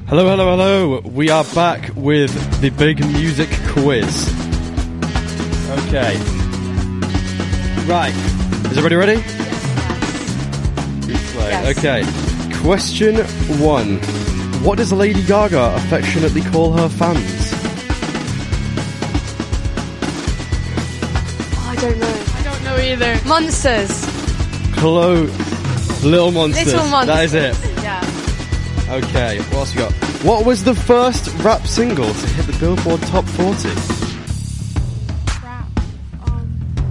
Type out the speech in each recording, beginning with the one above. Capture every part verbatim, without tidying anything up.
Hello, hello, hello. We are back with the big music quiz. Okay. Right. Is everybody ready? Yes. Okay. Question one. What does Lady Gaga affectionately call her fans? Oh, I don't know. I don't know either. Monsters. Close. Little Monsters. Little Monsters. That is it. Yeah. Okay, what else we got? What was the first rap single to hit the Billboard Top forty? Crap. Um,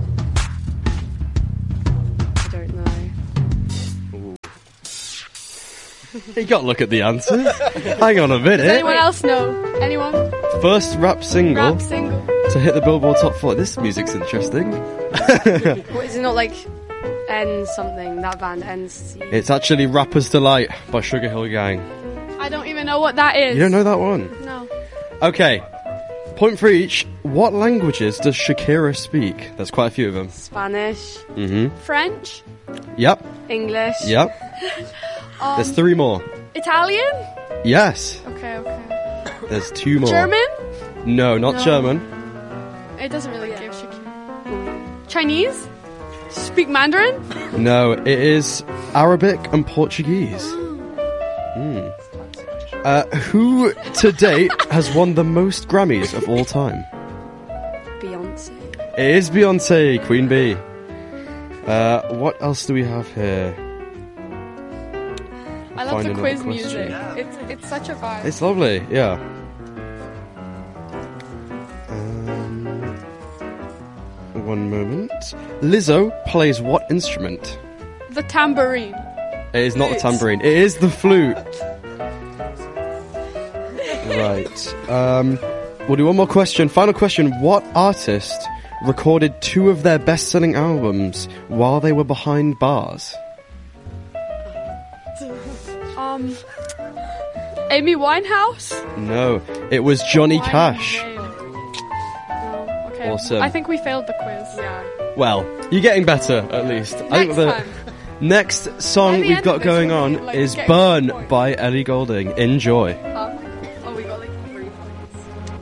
I don't know. You got to look at the answer. Hang on a minute. does anyone else know? Anyone? First rap single Rap single. to hit the Billboard Top forty. This music's interesting. What, is it not like N something? That band N C. It's actually Rapper's Delight by Sugar Hill Gang. I don't even know what that is. You don't know that one? No. Okay. Point for each. What languages does Shakira speak? There's quite a few of them. Spanish. Mm-hmm. French. Yep. English. Yep. Um, There's three more. Italian. Yes. Okay, okay. There's two more. German. No, not No. German. It doesn't really give Shakira. Chinese. Speak Mandarin. No, it is Arabic and Portuguese. Mm. Uh, who to date has won the most Grammys of all time? Beyonce. It is Beyonce, Queen Bee. Uh, what else do we have here? I love Find the another quiz question. music. It's it's such a vibe. It's lovely, yeah. Um, one moment. Lizzo plays what instrument? The tambourine. It is not the Flute. tambourine. It is the flute. Right. Um, we'll do one more question. Final question. What artist recorded two of their best-selling albums while they were behind bars? Um. Amy Winehouse. No, it was Johnny Wine Cash. Whale. No. Okay. Awesome. I think we failed the quiz. Yeah. Well, you're getting better, at least. I think Next the time. next song By the we've end got of this, going we'll on be, like, is getting Burn to the point. by Ellie Goulding. Enjoy.